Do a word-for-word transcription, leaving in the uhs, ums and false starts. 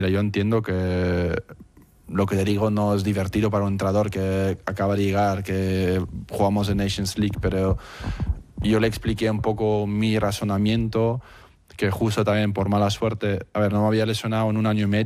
Yo entiendo que lo que te digo no es divertido para un entrenador que acaba de llegar, que jugamos en Nations League, pero yo le expliqué un poco mi razonamiento, que justo también por mala suerte, a ver, no me había lesionado en un año y medio.